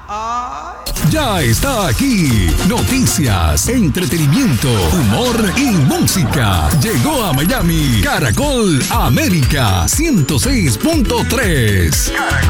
Ya está aquí. Noticias, entretenimiento, humor y música. Llegó a Miami Caracol América 106.3.